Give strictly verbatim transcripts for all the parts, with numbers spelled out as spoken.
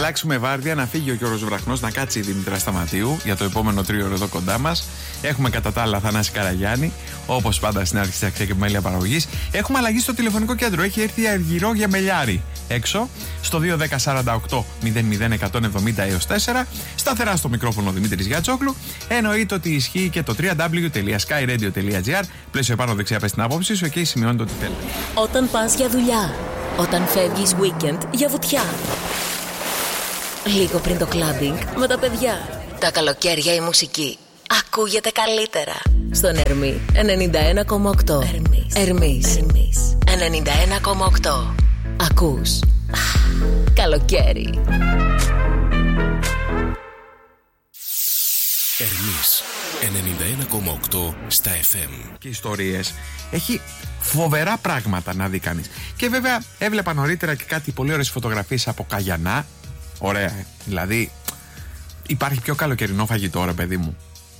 αλλάξουμε βάρδια, να φύγει ο Γιώργος Βραχνός, να κάτσει η Δήμητρα Σταματίου για το επόμενο τρίωρο εδώ κοντά μας. Έχουμε κατά τα άλλα Θανάση Καραγιάννη, όπως πάντα στην άρχιση της αξία και επιμέλεια παραγωγής. Έχουμε αλλαγή στο τηλεφωνικό κέντρο. Έχει έρθει η Αργυρό Γεμελιάρη έξω στο δύο ένα μηδέν σαράντα οκτώ μηδέν μηδέν εκατόν εβδομήντα έως τέσσερα. Σταθερά στο μικρόφωνο Δημήτρης Γιατσόκλου. Εννοείται ότι ισχύει και το double-u double-u double-u τελεία sky radio τελεία gr. Πλαίσιο επάνω δεξιά πες την άποψη σου, εκεί σημειώνεται ότι θέλει. Όταν πας για δουλειά, όταν φεύγεις weekend για βουτιά, λίγο πριν το κλάμπινγκ με τα παιδιά, τα καλοκαίρια η μουσική ακούγεται καλύτερα στον Ερμή ενενήντα ένα κόμμα οκτώ. Ερμής, Ερμής. Ερμής. ενενήντα ένα κόμμα οκτώ. Ακούς καλοκαίρι. Ερμής ενενήντα ένα κόμμα οκτώ στα εφ εμ. Και ιστορίες. Έχει φοβερά πράγματα να δει κανείς. Και βέβαια έβλεπα νωρίτερα και κάτι πολύ ωραίες φωτογραφίες από Καγιανά. Ωραία, ε. Δηλαδή υπάρχει πιο καλοκαιρινό φαγητό, ρε παιδί μου,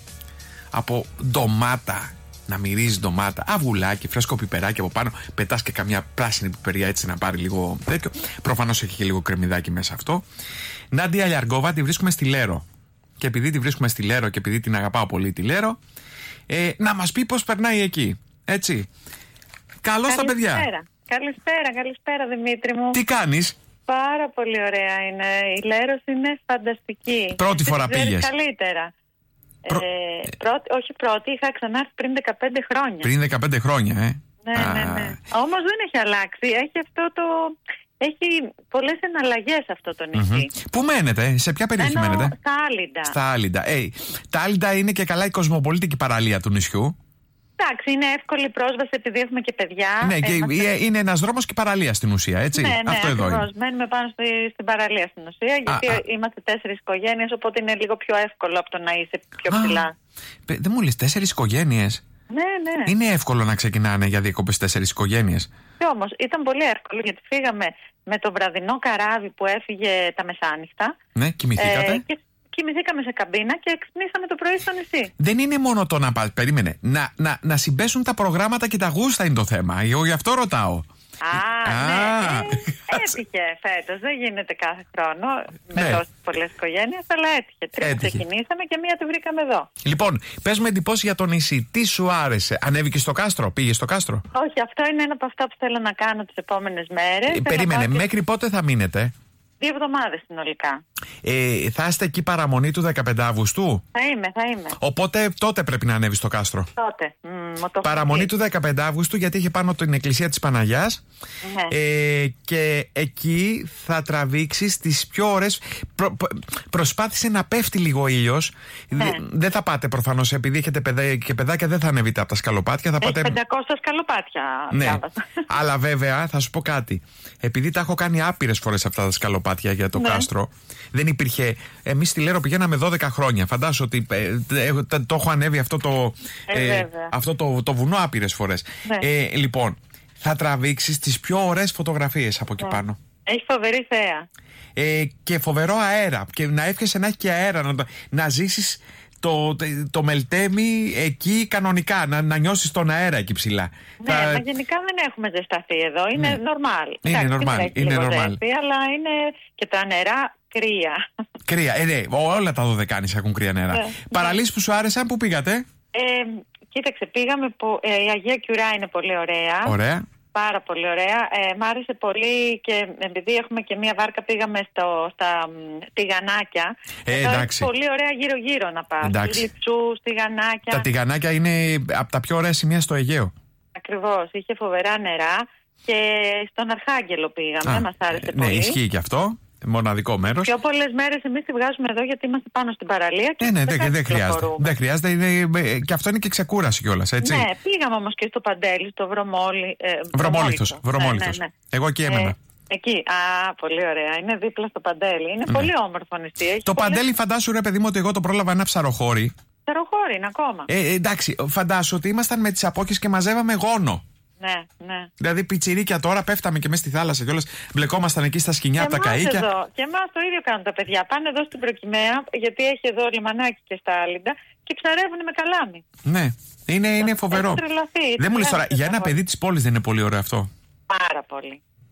από ντομάτα, να μυρίζει ντομάτα, αυγουλάκι, φρέσκο πιπεράκι από πάνω. Πετάς και καμιά πράσινη πιπεριά έτσι να πάρει λίγο τέτοιο. Προφανώς έχει και λίγο κρεμμυδάκι μέσα αυτό. Νάντια Λιαργκόβα τη βρίσκουμε στη Λέρο. Και επειδή τη βρίσκουμε στη Λέρο και επειδή την αγαπάω πολύ τη Λέρο, ε, να μας πει πώς περνάει εκεί. Έτσι. Καλώς στα παιδιά. Καλησπέρα, καλησπέρα Δημήτρη μου. Τι κάνεις? Πάρα πολύ ωραία είναι. Η Λέρος είναι φανταστική. Πρώτη φορά πήγες? Καλύτερα. Πρω... Ε, πρώτη, όχι πρώτη, είχα ξανάρθει πριν δεκαπέντε χρόνια. Πριν δεκαπέντε χρόνια, ε. Ναι, Α... ναι, ναι. Όμως δεν έχει αλλάξει. Έχει αυτό το... Έχει πολλές εναλλαγές αυτό το νησί. Mm-hmm. Πού μένετε, σε ποια περιοχή Ενώ, μένετε? Στα Άλυντα. Στα Άλυντα. Hey, τα Άλυντα είναι και καλά η κοσμοπολίτικη παραλία του νησιού. Εντάξει, είναι εύκολη πρόσβαση επειδή έχουμε και παιδιά. Ναι, και είμαστε... είναι ένας δρόμος και παραλία στην ουσία, έτσι. Ναι, ναι, αυτό εδώ είναι. Μένουμε πάνω στη, στην παραλία στην ουσία, γιατί α, α. είμαστε τέσσερις οικογένειες, οπότε είναι λίγο πιο εύκολο από το να είσαι πιο ψηλά. Α, δεν μου λες, τέσσερις οικογένειες? Ναι, ναι. Είναι εύκολο να ξεκινάνε για διακοπές τέσσερις οικογένειες? Και όμως ήταν πολύ εύκολο, γιατί φύγαμε με το βραδινό καράβι που έφυγε τα μεσάνυχτα. Ναι, κοιμηθήκατε. Ε, και κοιμηθήκαμε σε καμπίνα και ξυπνήσαμε το πρωί στο νησί. Δεν είναι μόνο το να πας, περίμενε, να, να, να συμπέσουν τα προγράμματα και τα γούστα είναι το θέμα. Εγώ γι' αυτό ρωτάω. Α, Α ναι, ε, έτυχε φέτος. Δεν γίνεται κάθε χρόνο με ναι. τόσες πολλές οικογένειες, αλλά έτυχε. Τρεις ξεκινήσαμε και μία τη βρήκαμε εδώ. Λοιπόν, πες με εντυπώσεις για το νησί. Τι σου άρεσε? Ανέβηκες στο κάστρο? Πήγες στο κάστρο? Όχι, αυτό είναι ένα από αυτά που θέλω να κάνω τις επόμενες μέρες. Ε, περίμενε, και... μέχρι πότε θα μείνετε? Δύο εβδομάδες συνολικά. Ε, θα είστε εκεί παραμονή του δεκαπέντε Αυγούστου? Θα είμαι, θα είμαι. Οπότε τότε πρέπει να ανέβει στο κάστρο. Τότε. Mm, το παραμονή του δεκαπέντε Αυγούστου, γιατί είχε πάνω την εκκλησία της Παναγιάς. Ναι. Ε, και εκεί θα τραβήξεις τις πιο ωραίες. Προ, προ, προσπάθησε να πέφτει λίγο ήλιος. Ναι. Δεν θα πάτε προφανώς, επειδή έχετε παιδά και παιδάκια, δεν θα ανέβείτε από τα σκαλοπάτια. Θα Έχει πάτε... πεντακόσια σκαλοπάτια. Ναι. Αλλά βέβαια θα σου πω κάτι. Επειδή τα έχω κάνει άπειρες φορές αυτά τα σκαλοπάτια για το ναι. κάστρο, δεν υπήρχε. Εμείς στη Λέρο πηγαίναμε δώδεκα χρόνια. Φαντάσου ότι ε, ε, το, το έχω ανέβει αυτό το, ε, ε, αυτό το, το βουνό άπειρες φορές. Ναι. Ε, λοιπόν, θα τραβήξεις τις πιο ωραίες φωτογραφίες από εκεί ναι. πάνω. Έχει φοβερή θέα. Ε, και φοβερό αέρα. Και να εύχεσαι να έχει και αέρα. Να, να ζήσεις το, το, το Μελτέμι εκεί κανονικά. Να, να νιώσεις τον αέρα εκεί ψηλά. Ναι, θα... μα γενικά δεν έχουμε ζεσταθεί εδώ. Είναι ναι. normal. Είναι Εντάξει, normal. Είναι normal. Ζέστη, αλλά είναι και τα νερά κρύα. Κρύα. Ε, ναι, όλα τα δωδεκάνησα έχουν κρύα νερά. Ναι. Παραλίες που σου άρεσαν, πού πήγατε? Ε, κοίταξε, πήγαμε που, ε, η Αγία Κιουρά είναι πολύ ωραία. Ωραία. Πάρα πολύ ωραία. Ε, μ' άρεσε πολύ και επειδή έχουμε και μία βάρκα, πήγαμε στο, στα τηγανάκια. Ε, εντάξει. Πολύ ωραία γύρω-γύρω να πας. Λιψού, τηγανάκια. Τα τηγανάκια είναι από τα πιο ωραία σημεία στο Αιγαίο. Ακριβώς. Είχε φοβερά νερά. Και στον Αρχάγγελο πήγαμε. Μας άρεσε ναι, πολύ. Ναι, ισχύει και αυτό. Μοναδικό μέρος. Πιο πολλές μέρες εμείς τη βγάζουμε εδώ γιατί είμαστε πάνω στην παραλία. Και ναι, ναι, δεν, δεν χρειάζεται. Δεν χρειάζεται. Είναι, και αυτό είναι και ξεκούραση κιόλας, έτσι. Ναι, πήγαμε όμως και στο Παντέλη, στο Βρωμόλι, ε, Βρωμόλιθος. Βρωμόλιθος. Ναι, ναι, ναι. Εγώ εκεί έμενα. Ε, εκεί. Α, πολύ ωραία. Είναι δίπλα στο Παντέλη. Είναι ναι. πολύ όμορφο νησί. Έχει το πολλές... Παντέλη, φαντάσου ρε παιδί μου ότι εγώ το πρόλαβα ένα ψαροχώρι. Ψαροχώρι είναι ακόμα. Ε, εντάξει, φαντάσου ότι ήμασταν με τις απόκες και μαζεύαμε γόνο. Ναι, ναι. Δηλαδή πιτσιρίκια τώρα, πέφταμε και μέσα στη θάλασσα κιόλας. Μπλεκόμασταν εκεί στα σκοινιά από τα καΐκια. Εδώ. Και εμάς το ίδιο κάνουν τα παιδιά. Πάνε εδώ στην Προκυμαία, γιατί έχει εδώ λιμανάκι και στα Άλυντα, και ψαρεύουν με καλάμι. Ναι, είναι, είναι φοβερό. Τρελαθεί, δεν μου λες τώρα, για ένα παιδί της πόλης δεν είναι πολύ ωραίο αυτό? Πάρα πολύ.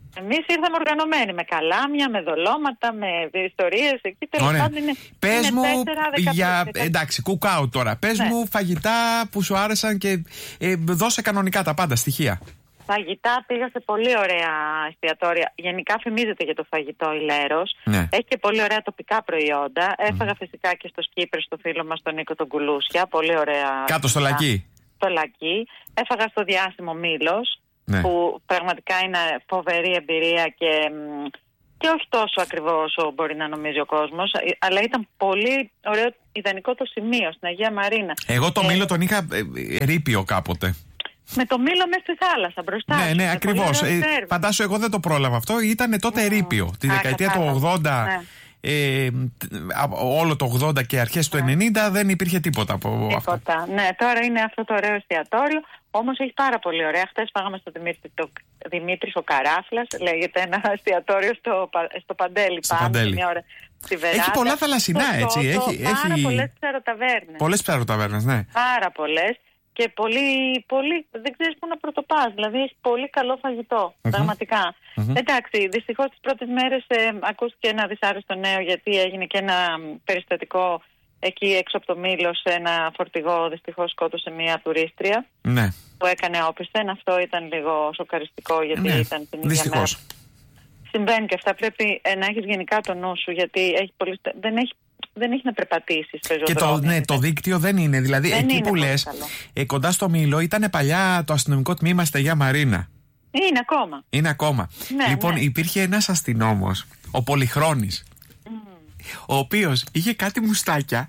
Εμείς ήρθαμε οργανωμένοι με καλάμια, με δολώματα, με ιστορίες. Εκεί τέλος πάντων είναι. Πες είναι μου, τέσσερα, δεκαπέντε, για, δεκαπέντε. εντάξει, cook out τώρα. Πες Ναι. μου φαγητά που σου άρεσαν και ε, δώσε κανονικά τα πάντα στοιχεία. Φαγητά, πήγα σε πολύ ωραία εστιατόρια. Γενικά φημίζεται για το φαγητό η Λέρος. Ναι. Έχει και πολύ ωραία τοπικά προϊόντα. Έφαγα φυσικά και στο Σκύπρι, στο φίλο μας τον Νίκο τον Κουλούσια. Πολύ ωραία. Κάτω στο Λακί. Στο Λακί. Έφαγα στο διάσημο Μήλος. Ναι. Που πραγματικά είναι φοβερή εμπειρία και, και όχι τόσο ακριβό όσο μπορεί να νομίζει ο κόσμος. Αλλά ήταν πολύ ωραίο, ιδανικό το σημείο στην Αγία Μαρίνα. Εγώ το ε, Μήλο τον είχα ε, ε, ρήπιο κάποτε. Με το Μήλο μέσα στη θάλασσα μπροστά. Ναι, σου, ναι, με ακριβώς. πολύ ωραίο Ε, σερβις. φαντάσου, εγώ δεν το πρόλαβα αυτό. Ήταν τότε ερείπιο. Τη Α, δεκαετία του κατάλαβα. ογδόντα, Ναι. ε, όλο το ογδόντα και αρχές του ενενήντα δεν υπήρχε τίποτα από αυτό. Τίποτα. Ναι, τώρα είναι αυτό το ωραίο εστιατόριο. Όμως έχει πάρα πολύ ωραία. Χθες φάγαμε στο Δημήτρη, το, Δημήτρης ο Καράφλας. Λέγεται ένα εστιατόριο στο, Πα- στο Παντέλη. Στο Πάνω, Παντέλη. μια ώρα, στη Βεράντα. Έχει πολλά θαλασσινά, Στο έτσι. Τότο, Έχει, πάρα έχει... πολλές ψαροταβέρνες. Πολλές ψαροταβέρνες, ναι. Πάρα πολλές. Και πολύ, πολύ, δεν ξέρεις πού να πρωτοπάς. Δηλαδή έχει πολύ καλό φαγητό. Mm-hmm. Πραγματικά. Mm-hmm. Εντάξει, δυστυχώς τις πρώτες μέρες ε, ακούστηκε ένα δυσάρεστο νέο, γιατί έγινε και ένα περιστατικό εκεί έξω από το Μήλο, σε ένα φορτηγό. Δυστυχώς σκότωσε μια τουρίστρια. Ναι. Που έκανε όπισθεν. Αυτό ήταν λίγο σοκαριστικό, γιατί Ναι. ήταν την ίδια Δυστυχώς. μέρα. Συμβαίνει και αυτά. Πρέπει ε, να έχεις γενικά το νου σου, γιατί έχει πολύ, δεν έχει. Δεν έχει να περπατήσεις Και το, ναι, το δίκτυο δεν είναι. Δηλαδή, δεν εκεί είναι που πολύ λες, καλό. ε, κοντά στο Μήλο ήταν παλιά το αστυνομικό τμήμα στη Αγία Μαρίνα. Είναι ακόμα. Είναι ακόμα. Ναι, λοιπόν, ναι. υπήρχε ένας αστυνόμος, ο Πολυχρόνης, Mm. ο οποίος είχε κάτι μουστάκια.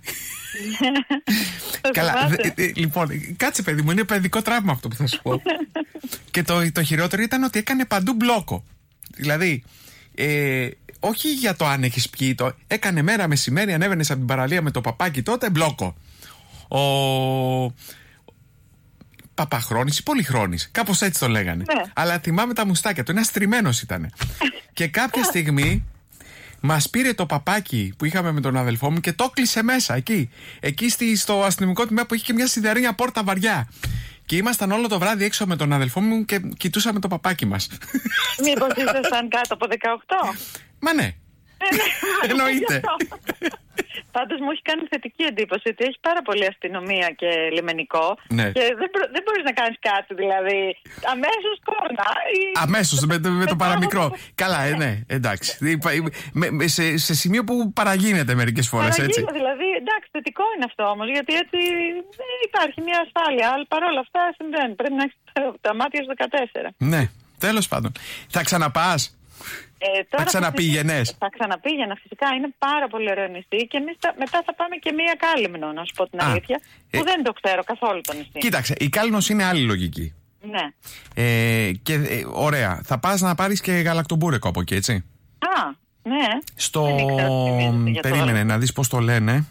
Το Καλά, θυμάσαι? δε- δε- λοιπόν, κάτσε παιδί μου, είναι παιδικό τραύμα αυτό που θα σου πω. Και το, το χειρότερο ήταν ότι έκανε παντού μπλόκο. Δηλαδή, ε, όχι για το αν έχεις πιει, το έκανε μέρα μεσημέρι, ανέβαινες από την παραλία με το παπάκι τότε, μπλόκο. Ο Παπαχρόνης ή Πολυχρόνης, κάπως έτσι το λέγανε. Ναι. Αλλά θυμάμαι τα μουστάκια του, ένα στριμμένος ήταν. Και κάποια στιγμή μας πήρε το παπάκι που είχαμε με τον αδελφό μου και το κλείσε μέσα εκεί. Εκεί στη, στο αστυνομικό τμήμα που είχε και μια σιδερένια πόρτα βαριά. Και ήμασταν όλο το βράδυ έξω με τον αδελφό μου και κοιτούσαμε το παπάκι μας. Μήπως ήσασταν κάτω από δεκαοκτώ? Μα ναι. Εννοείται. Πάντως μου έχει κάνει θετική εντύπωση ότι έχει πάρα πολύ αστυνομία και λιμενικό. Ναι. Και δεν, προ- δεν μπορείς να κάνεις κάτι, δηλαδή. Αμέσως κόρνα. ή- Αμέσως με, το- με το παραμικρό. Καλά, ε, ναι, εντάξει. Με- με- σε, σε σημείο που παραγίνεται μερικές φορές, έτσι. Παραγίνω, δηλαδή, εντάξει, θετικό είναι αυτό όμως, γιατί έτσι δεν υπάρχει μια ασφάλεια. Αλλά παρόλα αυτά συμβαίνει. Πρέπει να έχεις τα μάτια στο δεκατέσσερα. Ναι, τέλος πάντων. Θα ξαναπάς? Ε, τώρα ξαναπήγαινες? Θα ξαναπήγαινα, φυσικά. Είναι πάρα πολύ ωραίο νησί και εμείς θα- μετά θα πάμε και μία Κάλυμνο, να σου πω την Α, αλήθεια. ε, που δεν το ξέρω καθόλου το νησί. Κοίταξε, η Κάλυμνος είναι άλλη λογική. Ναι. Ε, και ε, ωραία, θα πας να πάρεις και γαλακτομπούρεκο από εκεί, έτσι. Α, ναι. Στο. Δεν ήξερα τι θυμίζεται για το Περίμενε άλλο. να δεις πώς το λένε.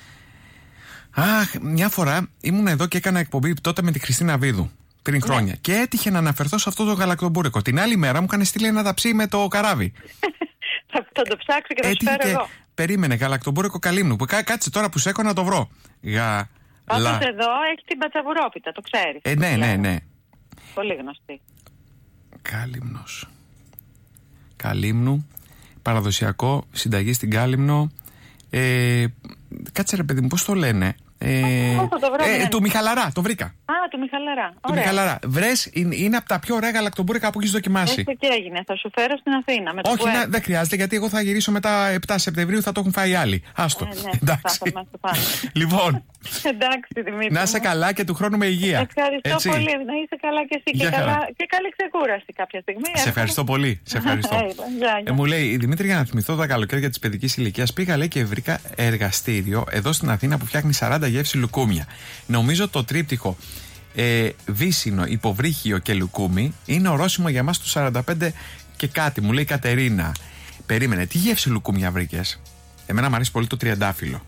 Αχ, μια φορά ήμουν εδώ και έκανα εκπομπή τότε με τη Χριστίνα Βίδου. Πριν χρόνια. Και έτυχε να αναφερθώ σε αυτό το γαλακτομπούρεκο. Την άλλη μέρα μου είχαν στείλει ένα ταψί με το καράβι. θα, θα το ψάξω και θα σου Έτυχε φέρω και. εγώ. Περίμενε, γαλακτομπούρεκο Καλύμνου. Που κά- κάτσε τώρα που σε έκανα να το βρω. Γα. Πάντως Λα. εδώ έχει την πατσαβουρόπιτα, το ξέρεις. Ε, ναι, ναι, ναι. Πολύ γνωστή. Κάλυμνος. Καλύμνου. Παραδοσιακό, συνταγή στην Κάλυμνο. Ε, κάτσε ρε παιδί μου, πώς το λένε. Ε, Πώς θα το βρω, ε, ναι. του Μιχαλαρά, το βρήκα. Α, του Μιχαλαρά. Του Ωραία. Μιχαλαρά. Βρες, είναι, είναι από τα πιο ωραία γαλακτομπούρικα που έχεις δοκιμάσει. Έστω και έγινε. Θα σου φέρω στην Αθήνα. Με το Όχι, που να, έρθω. δεν χρειάζεται γιατί εγώ θα γυρίσω μετά επτά Σεπτεμβρίου, θα το έχουν φάει άλλοι. Άστο. Ε, ναι, Εντάξει. θα μας το πάμε. Λοιπόν, Εντάξει, Δημήτρη. να είσαι μου. καλά και του χρόνου με υγεία. Ευχαριστώ Έτσι. πολύ. Να είσαι καλά και εσύ. Γεια Και, χαρά. καλά, και καλή ξεκούραση κάποια στιγμή. Σε ευχαριστώ πολύ. Σε ευχαριστώ. Έλα, γεια, γεια. Ε, μου λέει η Δημήτρη, για να θυμηθώ τα καλοκαίρια τη παιδική ηλικία, πήγα λέει και βρήκα εργαστήριο εδώ στην Αθήνα που φτιάχνει σαράντα γεύση λουκούμια. Νομίζω το τρίπτυχο ε, βύσσινο, υποβρύχιο και λουκούμι είναι ορόσημο για εμά του σαράντα πέντε και κάτι. Μου λέει η Κατερίνα. Περίμενε, τι γεύση λουκούμια βρήκες? Εμένα μου αρέσει πολύ το τριαντάφυλλο.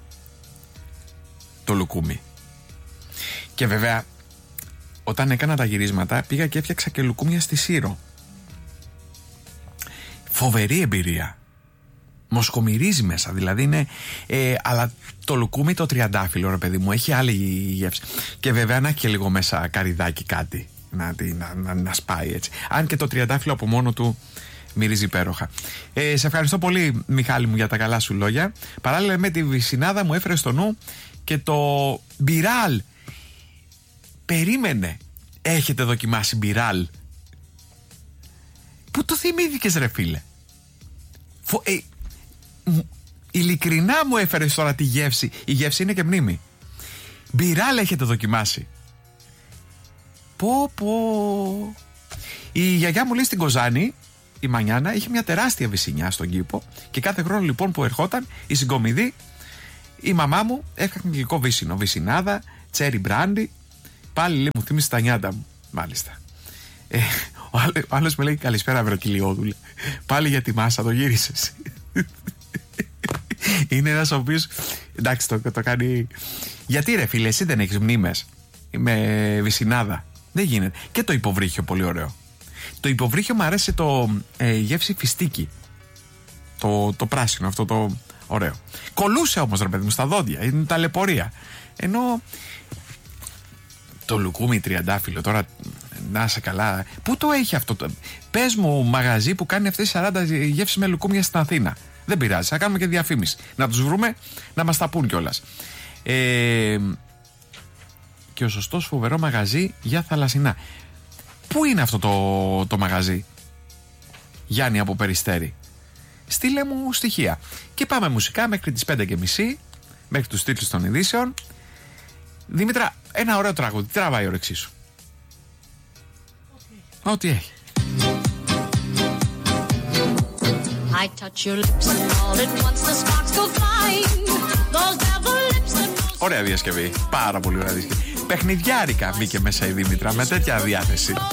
Το λουκούμι. Και βέβαια, όταν έκανα τα γυρίσματα, πήγα και έφτιαξα και λουκούμια στη Σύρο. Φοβερή εμπειρία. Μοσχομυρίζει μέσα, δηλαδή είναι. Ε, αλλά το λουκούμι το τριαντάφυλλο, ρε παιδί μου, έχει άλλη γεύση. Και βέβαια να έχει και λίγο μέσα καρυδάκι κάτι. Να, να, να, να σπάει έτσι. Αν και το τριαντάφυλλο από μόνο του Μυρίζει υπέροχα. Ε, σε ευχαριστώ πολύ, Μιχάλη μου, για τα καλά σου λόγια. Παράλληλα με τη Βυσσινάδα μου έφερε στο νου και το μπιράλ. Περίμενε. Έχετε δοκιμάσει μπιράλ? Πού το θυμήθηκες, ρε φίλε? Φο, ε, ειλικρινά μου έφερες τώρα τη γεύση. Η γεύση είναι και μνήμη. Μπιράλ έχετε δοκιμάσει? Πω πω. Η γιαγιά μου λέει στην Κοζάνη, η Μανιάνα, είχε μια τεράστια βυσσινιά στον κήπο και κάθε χρόνο λοιπόν που ερχόταν η συγκομιδή, η μαμά μου έφτιαχνε γλυκό βύσσινο, βυσσινάδα, τσέρι μπράντι. Πάλι λέει, μου θύμισε τα νιάτα μου. Μάλιστα. Ε, ο άλλος με λέει, καλησπέρα βρακυλιόδουλε. Πάλι για τη μάσα το γύρισες. Είναι ένας ο οποίος, εντάξει, το, το κάνει. Γιατί ρε φίλε, εσύ δεν έχεις μνήμες με βυσσινάδα? Δεν γίνεται. Και το υποβρύχιο πολύ ωραίο. Το υποβρύχιο μου αρέσει το ε, γεύση φιστίκι. Το, το πράσινο, αυτό το ωραίο. Κολούσε όμως, ρε παιδί μου, στα δόντια. Είναι ταλαιπωρία. Ενώ το λουκούμι τριαντάφυλλο τώρα, να σε καλά. Πού το έχει αυτό το... Πες μου μαγαζί που κάνει αυτές τις σαράντα γεύσεις με λουκούμια στην Αθήνα. Δεν πειράζει, θα κάνουμε και διαφήμιση. Να τους βρούμε, να μας τα πούν κιόλας. Ε, και ο σωστός φοβερό μαγαζί για θαλασσινά. Πού είναι αυτό το, το μαγαζί, Γιάννη από Περιστέρι? Στείλε μου στοιχεία. Και πάμε μουσικά μέχρι τις πέντε και μισή, μέχρι τους τίτλους των ειδήσεων. Δήμητρα, ένα ωραίο τραγούδι. Τραβάει η όρεξή σου. Okay. Ό,τι έχει. I touch your lips and all at once the sparks go flying. Those devil lips that... Ωραία διασκευή. Πάρα πολύ ωραία διασκευή. Παιχνιδιάρικα μπήκε μέσα η Δήμητρα με τέτοια διάθεση.